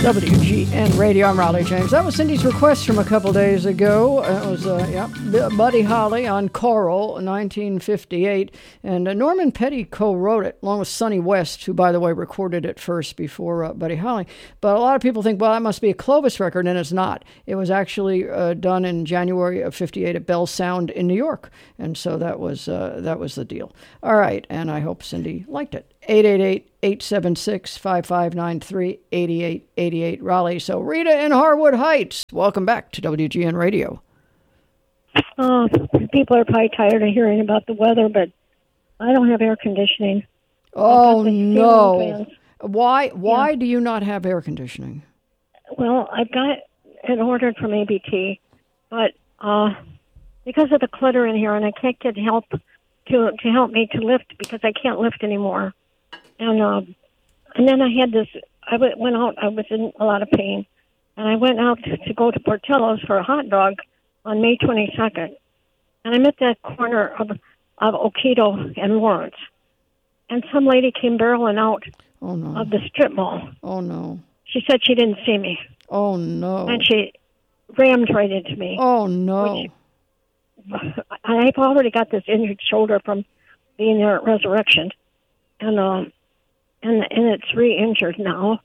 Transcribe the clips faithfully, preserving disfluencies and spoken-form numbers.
W G N Radio, I'm Raleigh James. That was Cindy's request from a couple days ago. It was, uh, yeah, Buddy Holly on Coral, nineteen fifty-eight. And uh, Norman Petty co-wrote it, along with Sonny West, who, by the way, recorded it first before uh, Buddy Holly. But a lot of people think, well, that must be a Clovis record, and it's not. It was actually uh, done in January of fifty-eight at Bell Sound in New York. And so that was, uh, that was the deal. All right, and I hope Cindy liked it. eight eight eight, eight seven six, five five nine three, eight eight eight eight Raleigh. So Rita in Harwood Heights, welcome back to W G N Radio. Oh, people are probably tired of hearing about the weather, but I don't have air conditioning. Oh, no. Why Why yeah. do you not have air conditioning? Well, I've got it ordered from A B T, but uh, because of the clutter in here, and I can't get help to to help me to lift because I can't lift anymore. And um, and then I had this, I went out, I was in a lot of pain, and I went out to, to go to Portillo's for a hot dog on May twenty-second. And I'm at that corner of, of Oquito and Lawrence. And some lady came barreling out oh, no. of the strip mall. Oh, no. She said she didn't see me. Oh, no. And she rammed right into me. Oh, no. Which, I've already got this injured shoulder from being there at Resurrection. And um, and and it's re-injured now,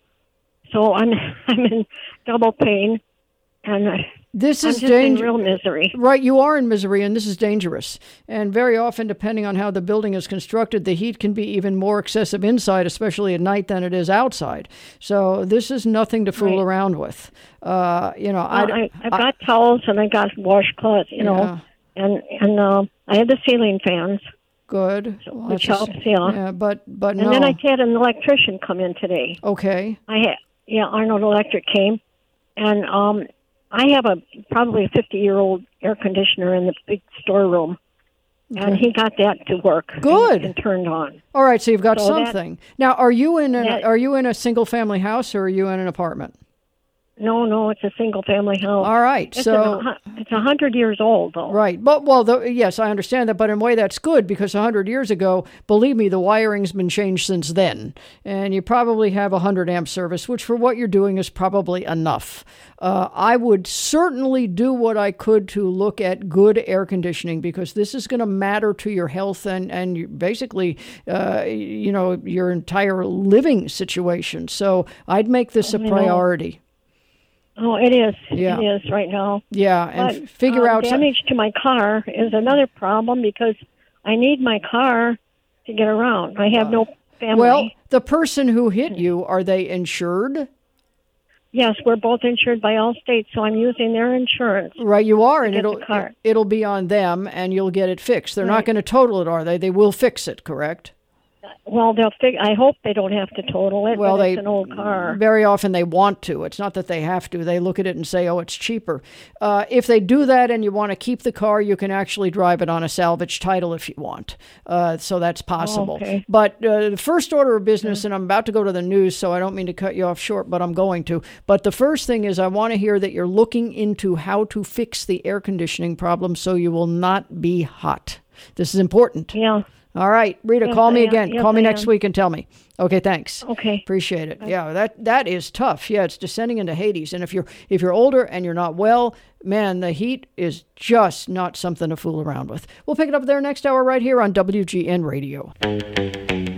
so I'm I'm in double pain, and uh, this I'm is just danger- in real misery. Right, you are in misery, and this is dangerous. And very often, depending on how the building is constructed, the heat can be even more excessive inside, especially at night, than it is outside. So this is nothing to fool right. around with. Uh, you know, well, I, I I've got I, towels and I got washcloths, you yeah. know, and and uh, I have the ceiling fans. Good. Which helps, yeah. yeah. But, but and no. then I had an electrician come in today. Okay. I had, yeah, Arnold Electric came, and um, I have a probably a fifty-year-old air conditioner in the big storeroom, okay. and he got that to work. Good. And, and turned on. All right, so you've got so something. That, now, are you in a, that, are you in a single-family house, or are you in an apartment? No, no, it's a single-family house. All right, it's so... A, it's a hundred years old, though. Right, but, well, the, yes, I understand that, but in a way that's good, because a hundred years ago, believe me, the wiring's been changed since then, and you probably have a one hundred amp service, which for what you're doing is probably enough. Uh, I would certainly do what I could to look at good air conditioning, because this is going to matter to your health and, and you, basically, uh, you know, your entire living situation. So I'd make this a priority. Oh, it is. Yeah. It is right now. Yeah, and but, figure uh, out... damage some... to my car is another problem because I need my car to get around. I have uh, no family. Well, the person who hit you, are they insured? Yes, we're both insured by Allstate, so I'm using their insurance. Right, you are, and it'll it, it'll be on them, and you'll get it fixed. They're right. not going to total it, are they? They will fix it, correct? Well, they'll fig- I hope they don't have to total it, well, but they, it's an old car. Very often they want to. It's not that they have to. They look at it and say, oh, it's cheaper. Uh, if they do that and you want to keep the car, you can actually drive it on a salvage title if you want. Uh, so that's possible. Oh, okay. But uh, the first order of business, and I'm about to go to the news, so I don't mean to cut you off short, but I'm going to. But the first thing is I want to hear that you're looking into how to fix the air conditioning problem so you will not be hot. This is important. Yeah. All right, Rita, yes, call me I again. yes, call me I next am. week and tell me. Okay, thanks. Okay. Appreciate it. Yeah, that that is tough. Yeah, it's descending into Hades. And if you're if you're older and you're not well, man, the heat is just not something to fool around with. We'll pick it up there next hour right here on W G N Radio.